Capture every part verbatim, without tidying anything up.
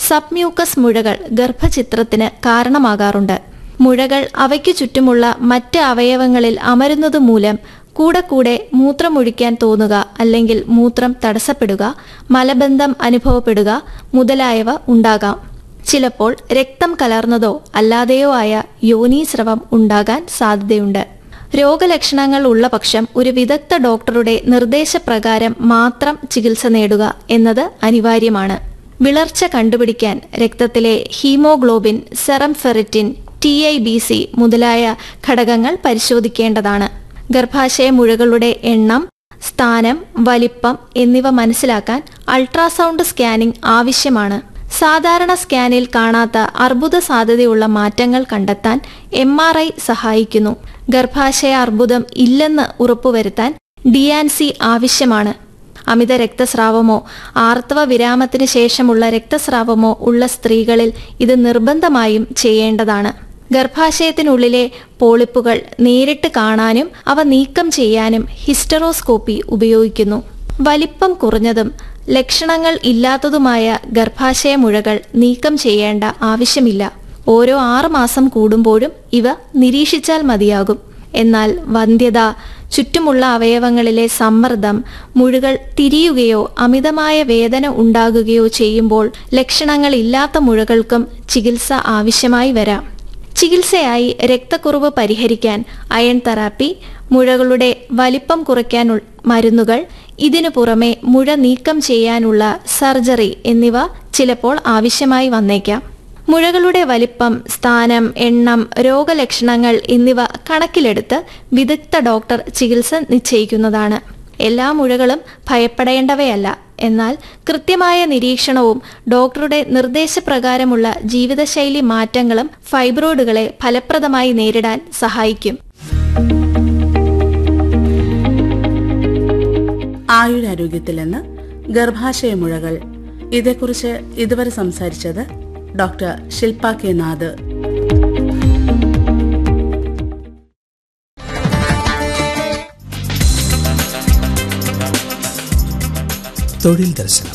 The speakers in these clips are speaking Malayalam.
സബ്മ്യൂക്കസ് മുഴകൾ ഗർഭചിത്രത്തിന് കാരണമാകാറുണ്ട്. മുഴകൾ അവയ്ക്കു ചുറ്റുമുള്ള മറ്റ് അവയവങ്ങളിൽ അമരുന്നതുമൂലം കൂടെ കൂടെ മൂത്രമൊഴിക്കാൻ തോന്നുക, അല്ലെങ്കിൽ മൂത്രം തടസ്സപ്പെടുക, മലബന്ധം അനുഭവപ്പെടുക മുതലായവ ഉണ്ടാകാം. ചിലപ്പോൾ രക്തം കലർന്നതോ അല്ലാതെയോ ആയ യോനീസ്രവം ഉണ്ടാകാൻ സാധ്യതയുണ്ട്. രോഗലക്ഷണങ്ങൾ ഉള്ള പക്ഷം ഒരു വിദഗ്ധ ഡോക്ടറുടെ നിർദ്ദേശപ്രകാരം മാത്രം ചികിത്സ നേടുക എന്നത് അനിവാര്യമാണ്. വിളർച്ച കണ്ടുപിടിക്കാൻ രക്തത്തിലെ haemoglobin, serum ferritin, T I B C മുതലായ ഘടകങ്ങൾ പരിശോധിക്കേണ്ടതാണ്. ഗർഭാശയ മുഴകളുടെ എണ്ണം, സ്ഥാനം, വലിപ്പം എന്നിവ മനസ്സിലാക്കാൻ അൾട്രാസൗണ്ട് സ്കാനിംഗ് ആവശ്യമാണ്. സാധാരണ സ്കാനിൽ കാണാത്ത അർബുദ സാധ്യതയുള്ള മാറ്റങ്ങൾ കണ്ടെത്താൻ എം ആർ ഐ സഹായിക്കുന്നു. ഗർഭാശയ അർബുദം ഇല്ലെന്ന് ഉറപ്പുവരുത്താൻ ഡി ആൻ സി ആവശ്യമാണ്. അമിത രക്തസ്രാവമോ ആർത്തവ വിരാമത്തിന് ശേഷമുള്ള രക്തസ്രാവമോ ഉള്ള സ്ത്രീകളിൽ ഇത് നിർബന്ധമായും ചെയ്യേണ്ടതാണ്. ഗർഭാശയത്തിനുള്ളിലെ പോളിപ്പുകൾ നേരിട്ട് കാണാനും അവ നീക്കം ചെയ്യാനും ഹിസ്റ്ററോസ്കോപ്പി ഉപയോഗിക്കുന്നു. വലിപ്പം കുറഞ്ഞതും ലക്ഷണങ്ങൾ ഇല്ലാത്തതുമായ ഗർഭാശയ മുഴകൾ നീക്കം ചെയ്യേണ്ട ആവശ്യമില്ല. ഓരോ ആറ് മാസം കൂടുമ്പോഴും ഇവ നിരീക്ഷിച്ചാൽ മതിയാകും. എന്നാൽ വന്ധ്യത, ചുറ്റുമുള്ള അവയവങ്ങളിലെ സമ്മർദ്ദം, മുഴകൾ തിരിയുകയോ അമിതമായ വേദന ഉണ്ടാകുകയോ ചെയ്യുമ്പോൾ ലക്ഷണങ്ങൾ ഇല്ലാത്ത മുഴകൾക്കും ചികിത്സ ആവശ്യമായി വരാം. ചികിത്സയായി രക്തക്കുറവ് പരിഹരിക്കാൻ അയൺ തെറാപ്പി, മുഴകളുടെ വലിപ്പം കുറയ്ക്കാൻ മരുന്നുകൾ, ഇതിനു പുറമെ മുഴ നീക്കം ചെയ്യാനുള്ള സർജറി എന്നിവ ചിലപ്പോൾ ആവശ്യമായി വന്നേക്കാം. മുഴകളുടെ വലിപ്പം, സ്ഥാനം, എണ്ണം, രോഗലക്ഷണങ്ങൾ എന്നിവ കണക്കിലെടുത്ത് വിദഗ്ധ ഡോക്ടർ ചികിത്സ നിശ്ചയിക്കുന്നതാണ്. എല്ലാ മുഴകളും ഭയപ്പെടേണ്ടവയല്ല. എന്നാൽ കൃത്യമായ നിരീക്ഷണവും ഡോക്ടറുടെ നിർദ്ദേശപ്രകാരമുള്ള ജീവിതശൈലി മാറ്റങ്ങളും ഫൈബ്രോയിഡുകളെ ഫലപ്രദമായി നേരിടാൻ സഹായിക്കും. ആയുരാരോഗ്യത്തിൽ നിന്ന് ഗർഭാശയ മുഴകൾ, ഇതേക്കുറിച്ച് ഇതുവരെ സംസാരിച്ചത് ഡോക്ടർ ശില്പ കെ നാഥ്. തൊഴിൽ ദർശനം.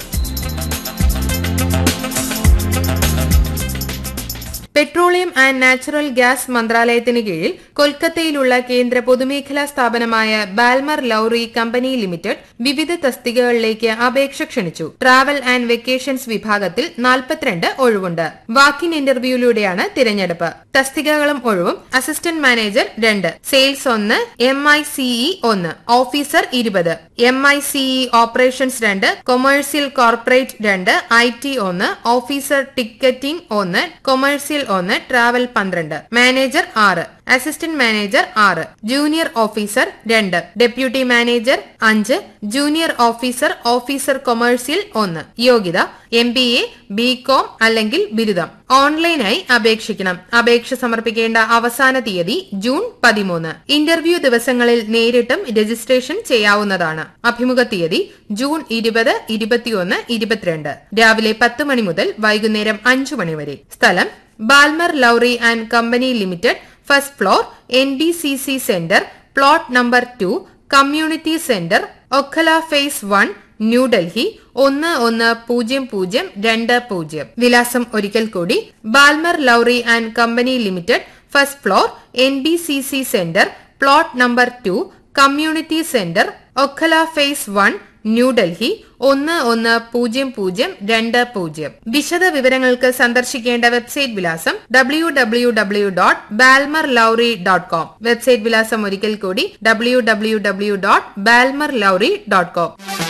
പെട്രോളിയം ആൻഡ് നാച്ചുറൽ ഗ്യാസ് മന്ത്രാലയത്തിന് കീഴിൽ കൊൽക്കത്തയിലുള്ള കേന്ദ്ര പൊതുമേഖലാ സ്ഥാപനമായ ബാൽമർ ലൌറി കമ്പനി ലിമിറ്റഡ് വിവിധ തസ്തികകളിലേക്ക് അപേക്ഷ ക്ഷണിച്ചു. ട്രാവൽ ആൻഡ് വെക്കേഷൻസ് വിഭാഗത്തിൽ നാൽപ്പത്തിരണ്ട് ഒഴിവുണ്ട്. വാക്കിൻ ഇന്റർവ്യൂയിലൂടെയാണ് തിരഞ്ഞെടുപ്പ്. തസ്തികകളും ഒഴിവും: അസിസ്റ്റന്റ് മാനേജർ രണ്ട്, സെയിൽസ് ഒന്ന്, എം ഐ സിഇ ഒന്ന്, ഓഫീസർ ഇരുപത്, എം ഐ സിഇ ഓപ്പറേഷൻസ് രണ്ട്, കൊമേഴ്സ്യൽ കോർപ്പറേറ്റ് രണ്ട്, ഐ ടി ഒന്ന്, ഓഫീസർ ടിക്കറ്റിംഗ് ഒന്ന്, കൊമേഴ്സ്യൽ ഒന്ന്, ട്രാവൽ പന്ത്രണ്ട്, മാനേജർ ആറ്, അസിസ്റ്റന്റ് മാനേജർ ആറ്, ജൂനിയർ ഓഫീസർ രണ്ട്, ഡെപ്യൂട്ടി മാനേജർ അഞ്ച്, ജൂനിയർ ഓഫീസർ ഓഫീസർ കൊമേഴ്സ്യൽ ഒന്ന്. യോഗ്യത: M B A, B com അല്ലെങ്കിൽ ബിരുദം. ഓൺലൈനായി അപേക്ഷിക്കണം. അപേക്ഷ സമർപ്പിക്കേണ്ട അവസാന തീയതി ജൂൺ പതിമൂന്ന്. ഇന്റർവ്യൂ ദിവസങ്ങളിൽ നേരിട്ടും രജിസ്ട്രേഷൻ ചെയ്യാവുന്നതാണ്. അഭിമുഖ തീയതി ജൂൺ ഇരുപത്, ഇരുപത്തിയൊന്ന്, ഇരുപത്തിരണ്ട്. രാവിലെ പത്ത് മണി മുതൽ വൈകുന്നേരം അഞ്ചു മണി വരെ. സ്ഥലം: Ballmer Lawrie and company limited, first floor, N B C C centre, plot number two, community centre, Okhla phase one, New Delhi ഒന്ന് ഒന്ന് പൂജ്യം പൂജ്യം രണ്ട് പൂജ്യം. വിലാസം ഒരിക്കൽ കൂടി: Ballmer Lawrie and company limited, first floor, N B C C centre, plot number two, community centre, Okhla phase one, New Delhi ഒന്ന് ഒന്ന് പൂജ്യം പൂജ്യം രണ്ട് പൂജ്യം. വിശദ വിവരങ്ങൾക്ക് സന്ദർശിക്കേണ്ട വെബ്സൈറ്റ് വിലാസം W W W dot Ballmer Lawrie dot com. Website വിലാസം ഒരിക്കൽ കൂടി: W W W dot Ballmer Lawrie dot com.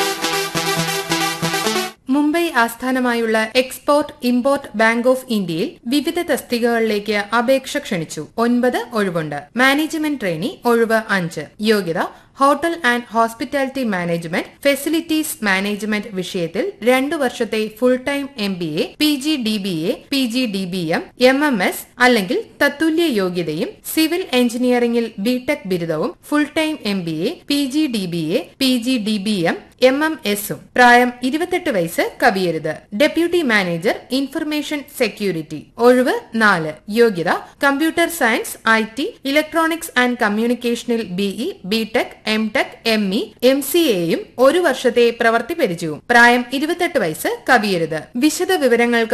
Mumbai ആസ്ഥാനമായുള്ള എക്സ്പോർട്ട് ഇമ്പോർട്ട് ബാങ്ക് ഓഫ് ഇന്ത്യയിൽ വിവിധ തസ്തികകളിലേക്ക് അപേക്ഷ ക്ഷണിച്ചു. ഒൻപത് ഒഴിവുണ്ട്. മാനേജ്മെന്റ് ട്രെയിനി ഒഴിവ് അഞ്ച്. യോഗ്യത: hotel and hospitality management, facilities management വിഷയത്തിൽ രണ്ടു വർഷത്തെ full time M B A, P G D B A, P G D B M, M M S അല്ലെങ്കിൽ തത്തുല്യ യോഗ്യതയും, സിവിൽ എഞ്ചിനീയറിംഗിൽ ബിടെക് ബിരുദവും, full time M B A, P G D B A, P G D B M, M M എസും. പ്രായം ഇരുപത്തെട്ട് വയസ്സ് കവിയരുത്. ഡെപ്യൂട്ടി മാനേജർ ഇൻഫർമേഷൻ സെക്യൂരിറ്റി ഒഴിവ് നാല്. യോഗ്യത: computer science, I T, electronics and കമ്മ്യൂണിക്കേഷനിൽ BE, BTech, M tech, M E, M C എയും ഒരു വർഷത്തെ പ്രവൃത്തി പരിചയവും. പ്രായം ഇരുപത്തെട്ട് വയസ്സ് കവിയരുത്. വിശദ വിവരങ്ങൾക്ക്